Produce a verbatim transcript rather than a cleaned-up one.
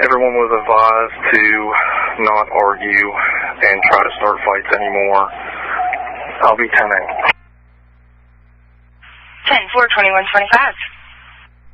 everyone was advised to not argue and try to start fights anymore. I'll be ten eight. ten four, twenty-one twenty-five.